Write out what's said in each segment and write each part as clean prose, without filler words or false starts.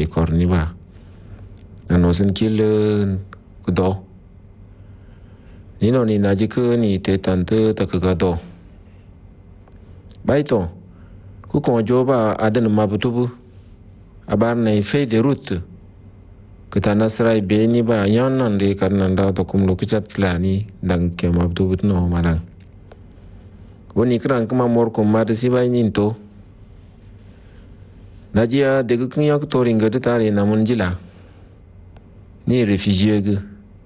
ke korni ba anosin kil do ni no ni naji ke ni te tante ta ka do baito ku ko joba adan mabutubu abar na feuille de route que ta nasrai beni ba yannan de karnanda to kum lokachat lani dang ke mabutubu no marang woni kran kuma mor ko mad si bay nin to najia de ku yak to ringa de tare namun jila ni refugee ge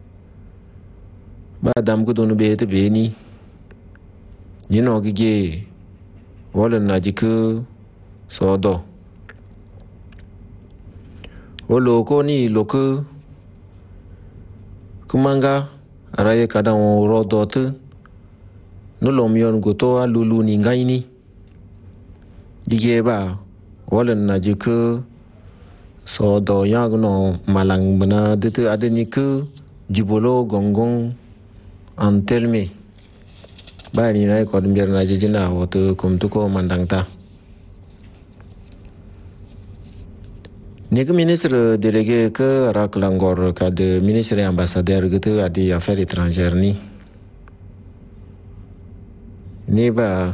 ba dam ko donu be te beni ni no ge wala naji ku so do o loko ni loko kumanga araye kadang rodote no lomion goto lulu ni ngaini dige ba wala na jiku so do yagno malang bana dete adeni ku jibolo gongong antelme ba ni nai ko mbier na jina woto kumtuko mandangta Nek ministre délégué ke rak langor kad ministre ambassadeur gitu adi affaires étrangères ni ba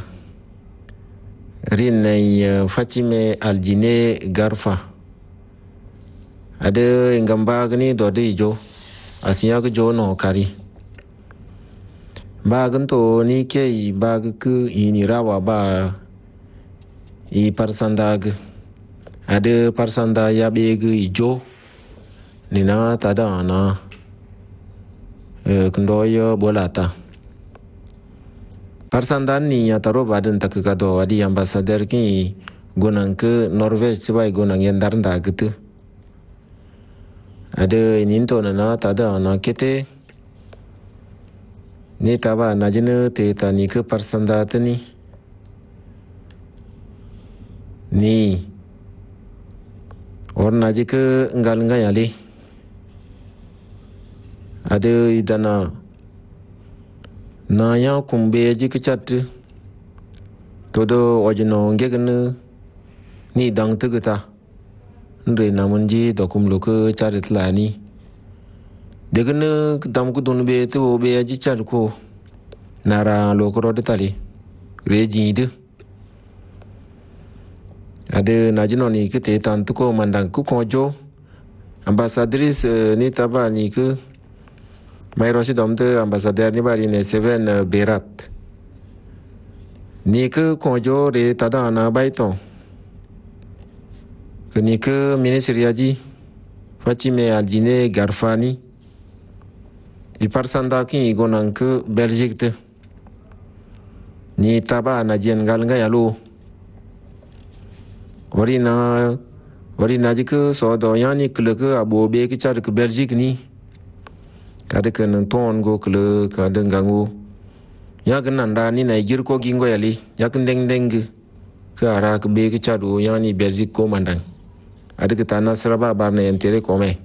rinay Fatime Aljine Garfa ade ngamba gni do de jo asiya ko jo no kari ba ganto ni ke ba ku ini rawa ba I parsandag ada parsanda ya bege ijo nina tada na kendoyo bolata parsanda ni ya taro badan takado adi ambassadeur ki gonang ke Norvège sebai gonang yandarnda gitu ada ininto na tada na kete ni taba najene te tani ke parsanda tani ni Orang aja ke enggak yali, ada idana, naya kumbe aja ke cat, todo wajno enggak kena, ni dang tu kita, nre namun je dokum lo ke cat itlah ni, dia kena dam ku don be tu be aja cat ko, nara lo koro de tali, reji de. Ada najino ni ke te tantu ko mandang ku kojo ambassadrice ni taba ni ke mai rosi domte ambassadeur ni bari ne Seven Berat ni ke kojo re tada na baito ke ni ke ministre yaji Fatime Aljine Garfani I parsanda ki gonang ke Belgique te ni taba na jen gal nga yalo Wari na jika so do yani kele ke abo be ke cara ke Belgique ni kada ke nonton go kele kada gangu ya ke nanda ni Niger ko gingo yali ya ke deng ke ara ke be ke cara yani Belgique ko mandang ada ke tanah seraba barna entere kome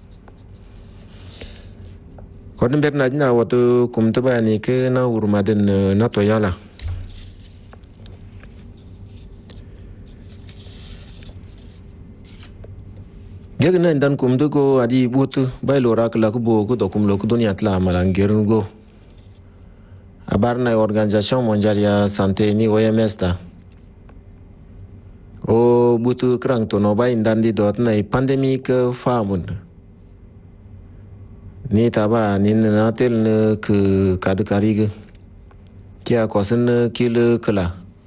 kodin ber najna waktu kum teba ni ke na urmaden na toyala Gagna dan kum tu ko adi butu bai lora kala ko bo ko dokum lo ko dunia tla malanggerun go abarna organisation mondiale ya santé ni OMS ta o butu krang to no bai dan di dot na pandemic famun ni taba ni na tel ne ke kad kari ge kia kosen kil kala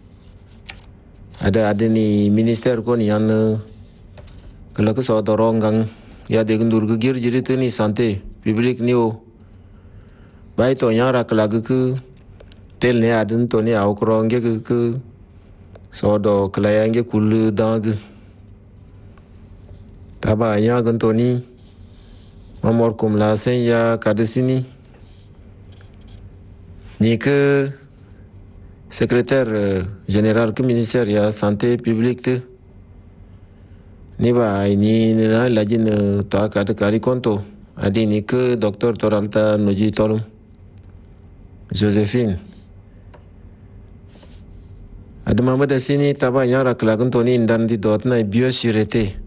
ada ni minister ko ni an kalau ke so dorong gang ya dengan durga gir jadi tu ni santé public ni o bai to yang rak lag ke tel ne adun to ni au krong ke so do klayang ke kul dag taba ya gan to ni mamor kum la sen ya kadesini ni ke secrétaire général ke ministère ya santé publique te ni ba ini na lajin ta ka kari konto adi ni ke Dr. Toralta Noji Tolum Josephine ada mama da sini taba yang rak lagun toni indan di dot na biosécurité